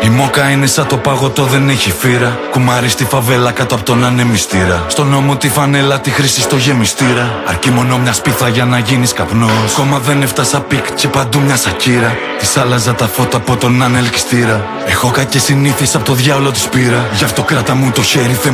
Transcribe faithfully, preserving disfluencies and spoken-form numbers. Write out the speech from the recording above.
Η μόκα είναι σαν το παγωτό, δεν έχει φύρα. Κουμάρι στη φαβέλα κάτω από τον ανεμιστήρα. Στον νόμο τη φανέλα, τη χρήση στο γεμιστήρα. Αρκεί μόνο μια σπίθα για να γίνεις καπνός. Κόμμα δεν έφτασα πικ και παντού μια σακύρα. Της άλλαζα τα φώτα από τον ανελκυστήρα. Έχω κακές συνήθειες από το διάολο της πήρα. Γι' αυτό κράτα μου το χέρι, Θεέ